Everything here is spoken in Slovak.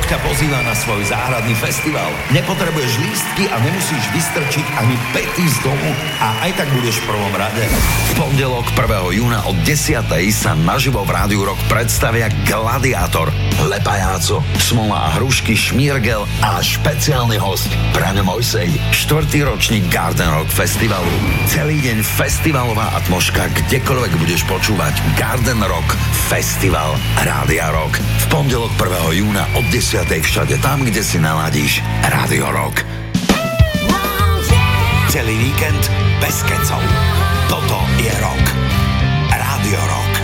ťa pozýva na svoj záhradný festival. Nepotrebuješ lístky a nemusíš vystrčiť ani pety z domu a aj tak budeš v prvom rade. V pondelok 1. júna od 10. sa naživo v Rádiu Rock predstavia Gladiátor, Lepajúco, Smola a hrušky, Šmírgel a špeciálny host Braňo Mojsej, 4. ročník Garden Rock Festivalu. Celý deň festivalová atmosféra, kdekoľvek budeš počúvať Garden Rock Festival Rádia Rock. V pondelok 1. júna od 10. všade tam, kde si naladíš Rádio Rock. Celý víkend bez kecov. Toto je rock. Rádio Rock.